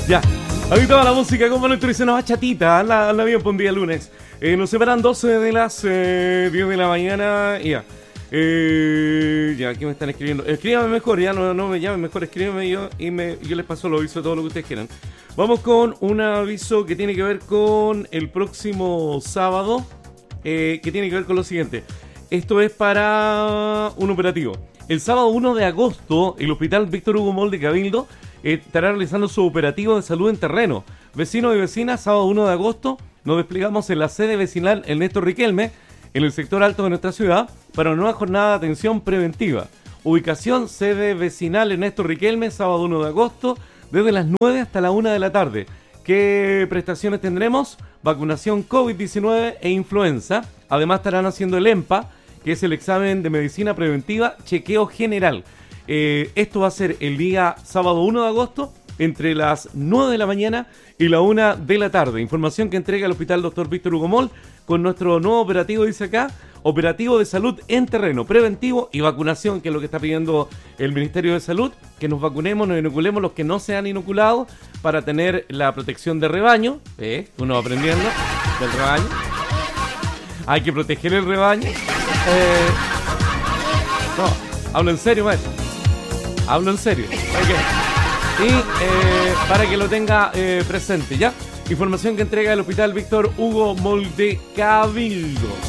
Ya. Ahí toda la música como nuestro dice, no, bachatita, anda bien por un día lunes. Nos separan 12 de las 10 de la mañana y ya. Ya, aquí me están escribiendo. Escríbame mejor, ya no me llamen mejor, escríbame yo y yo les paso los avisos de todo lo que ustedes quieran. Vamos con un aviso que tiene que ver con el próximo sábado, que tiene que ver con lo siguiente. Esto es para un operativo. El sábado 1 de agosto, el Hospital Víctor Hugo Moll de Cabildo estará realizando su operativo de salud en terreno. Vecinos y vecinas, sábado 1 de agosto, nos desplegamos en la sede vecinal Ernesto Riquelme, en el sector alto de nuestra ciudad, para una nueva jornada de atención preventiva. Ubicación, sede vecinal Ernesto Riquelme, sábado 1 de agosto, desde las 9 hasta la 1 de la tarde. ¿Qué prestaciones tendremos? Vacunación COVID-19 e influenza. Además estarán haciendo el EMPA, que es el examen de medicina preventiva, chequeo general. Esto va a ser el día sábado 1 de agosto, entre las 9 de la mañana y la 1 de la tarde. Información que entrega el Hospital Dr. Víctor Hugo Moll con nuestro nuevo operativo, dice acá, operativo de salud en terreno, preventivo y vacunación, que es lo que está pidiendo el Ministerio de Salud, que nos vacunemos, nos inoculemos los que no se han inoculado para tener la protección de rebaño. Uno va aprendiendo del rebaño. Hay que proteger el rebaño. No, hablo en serio, maestro. Hablo en serio. Okay. Y para que lo tenga presente, ¿ya? Información que entrega el Hospital Víctor Hugo Moll de Cabildo.